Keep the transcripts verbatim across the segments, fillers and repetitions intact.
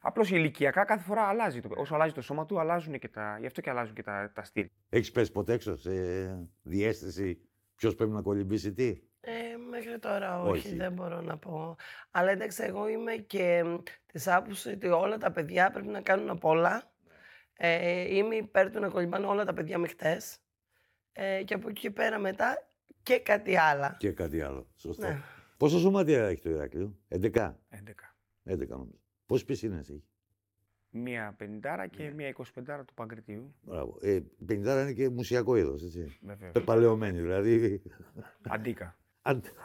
Απλώς ηλικιακά κάθε φορά αλλάζει. Όσο αλλάζει το σώμα του, αλλάζουν και τα. Γι' αυτό και αλλάζουν και τα, τα στυλ. Έχεις πέσει ποτέ έξω σε διαίσθηση ποιος πρέπει να κολυμπήσει τι? Ε, μέχρι τώρα όχι, Όχι, δεν μπορώ να πω. Αλλά εντάξει, εγώ είμαι και της άποψης ότι όλα τα παιδιά πρέπει να κάνουν απ' όλα. Ε, είμαι υπέρ του να κολυμπάνε όλα τα παιδιά μειχτές. Ε, και από εκεί και πέρα μετά και κάτι άλλο. Και κάτι άλλο. Σωστό. Ναι. Πόσα σωματεία έχει το Ηράκλειο? έντεκα. έντεκα. έντεκα νομίζω. Πόσες πισίνες έχει? Μία πενηντάρα και μία εικοσιπεντάρα του Παγκριτίου. Μπράβο. Ε, πενηντάρα είναι και μουσιακό είδος, έτσι. Βεβαίως. Πεπαλαιωμένη, δηλαδή. Αντίκα. Αν- Το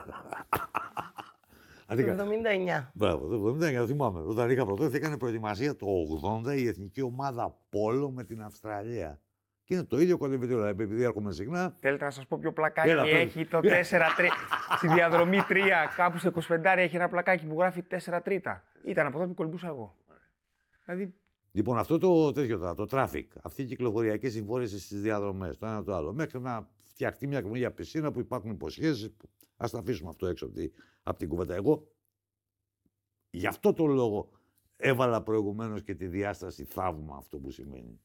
Αντίκα. εβδομήντα εννιά. Μπράβο, το εβδομήντα εννιά, το θυμάμαι. Όταν είχα πρωτόθεση, έκανε προετοιμασία το ογδόντα η εθνική ομάδα Πόλο με την Αυστραλία. Και είναι το ίδιο κολυμπητήριο, επειδή έρχομαι συχνά. Θέλετε να σας πω ποιο πλακάκι Έλα, πες. έχει το τέσσερα τρία. Στη διαδρομή τρία, κάπου στο είκοσι έχει ένα πλακάκι που γράφει τέσσερα τρίτα. Ήταν από τότε που κολυμπούσα εγώ. Δηλαδή, Λοιπόν, αυτό το τέτοιο τώρα, το traffic, αυτή η κυκλοφοριακή συμφόρηση στις διαδρομές, το ένα το άλλο. Μέχρι να φτιαχτεί μια καινούργια πισίνα που υπάρχουν υποσχέσεις. Που... Ας τα αφήσουμε αυτό έξω από, τη, από την κουβέντα. Εγώ γι' αυτό το λόγο έβαλα προηγουμένως και τη διάσταση θαύμα αυτό που σημαίνει.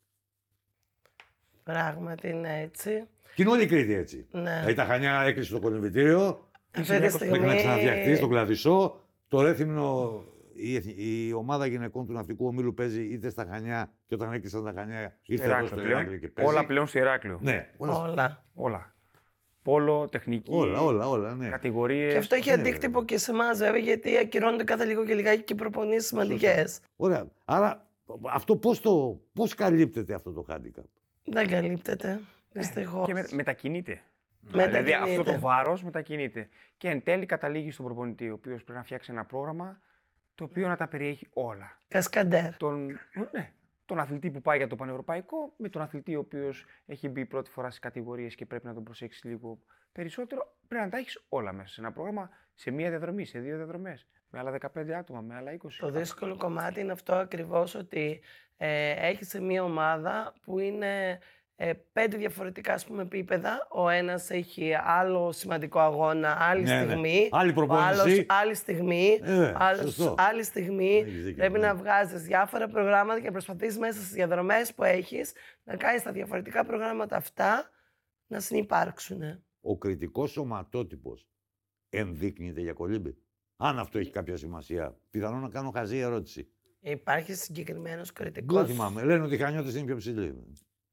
Πράγματι είναι έτσι. Και είναι όλη η Κρήτη έτσι. Ναι. Δηλαδή τα Χανιά έκλεισε το κολυμβητήριο, Αυτή τη μέχρι να στιγμή ξαναφτιαχτεί στον Κλαδισό. Το Ρέθυμνο, η, εθ- η ομάδα γυναικών του ναυτικού ομίλου παίζει είτε στα Χανιά και όταν έκλεισαν τα Χανιά ήρθε εδώ στο Ηράκλειο Ηράκλειο πλέον. και παίζει. Όλα πλέον στο Ηράκλειο. Ναι, όλα. όλα. Όλα. Πόλο, τεχνική. Όλα, όλα, όλα, ναι. Κατηγορίες. Και αυτό έχει ναι, αντίκτυπο και σε εμάς βέβαια, γιατί ακυρώνονται κάθε λίγο και λιγάκι και προπονήσεις σημαντικές. Ωραία. Άρα αυτό πώς, το, πώς καλύπτεται αυτό το handicap? Δεν καλύπτεται, δυστυχώς. Και με, μετακινείται. Μετακινείται. Δηλαδή αυτό το βάρος μετακινείται. Και εν τέλει καταλήγει στον προπονητή, ο οποίος πρέπει να φτιάξει ένα πρόγραμμα το οποίο να τα περιέχει όλα. Κασκαντέρ. Τον, ναι, τον αθλητή που πάει για το πανευρωπαϊκό, με τον αθλητή ο οποίος έχει μπει πρώτη φορά στις κατηγορίες και πρέπει να τον προσέξει λίγο περισσότερο. Πρέπει να τα έχεις όλα μέσα σε ένα πρόγραμμα, σε μία διαδρομή, σε δύο διαδρομές. Με άλλα δεκαπέντε άτομα, με άλλα είκοσι. Το δύσκολο κομμάτι είναι αυτό ακριβώς, ότι ε, έχεις σε μια ομάδα που είναι ε, πέντε διαφορετικά, ας πούμε, επίπεδα. Ο ένας έχει άλλο σημαντικό αγώνα άλλη Ναι, ναι. στιγμή. Άλλη προπόνηση. Ο άλλος άλλη στιγμή. Ε, άλλος σωστό. άλλη στιγμή. Έχεις δίκιο, Πρέπει ναι. να βγάζεις διάφορα προγράμματα και να προσπαθείς μέσα στις διαδρομές που έχεις να κάνεις τα διαφορετικά προγράμματα αυτά να συνυπάρξουν. Ο κριτικός σωματότυπος ενδείκνυται για κολύμπη? Αν αυτό έχει κάποια σημασία. Πιθανόν να κάνω χαζή ερώτηση. Υπάρχει συγκεκριμένος Δεν κριτικός. θυμάμαι. Λένε ότι οι Χανιώτες είναι πιο ψηλοί.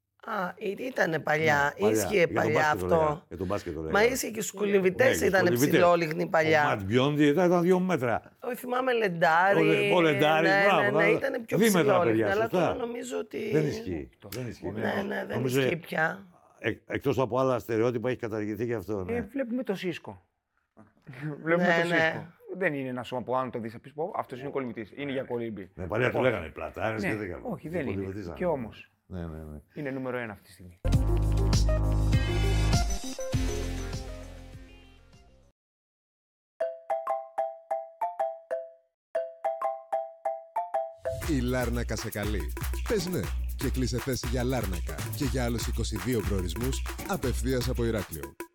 Α, ήταν παλιά, Ναι, ίσχυε Για τον παλιά μπάσκετ το λέγα. αυτό. Για τον μπάσκετ το λέγα. Μα ίσχυε και στους κολυμβητές, Ναι, και ήταν στους κολυμβητές. ψηλόλιγνοι Ο παλιά. Ματ Μπιόντι ήταν, ήταν δύο μέτρα. Όχι, θυμάμαι Λεντάρι. Ο Λε- ο Λεντάρι, ναι, μπράβο, ναι, ναι, μπράβο. ήταν πιο Δίμετρα, ψηλόλιγνοι. παιδιά, Αλλά σωστά. τώρα νομίζω ότι. Δεν ισχύει. Δεν ισχύει. Ναι, ναι, δεν Νομίζω, ισχύει πια. ε, εκτός από άλλα στερεότυπα έχει καταργηθεί και αυτό. Ναι. Ε, βλέπουμε το Σίσκο. βλέπουμε Ναι, το ναι. Σίσκο. Δεν είναι ένα σώμα που αν το δεις θα πεις πω, αυτός είναι κολυμβητής. Είναι για κολύμπη. Ναι, παλιά το Όχι. λέγανε πλατάρες Ναι, και δεν όχι, δεν είναι. Και όμως Ναι, ναι, ναι. είναι νούμερο ένα αυτή τη στιγμή. Η Λάρνακα σε καλεί. Πες ναι και κλείσε θέση για Λάρνακα και για άλλους είκοσι δύο προορισμούς απευθείας από Ηράκλειο.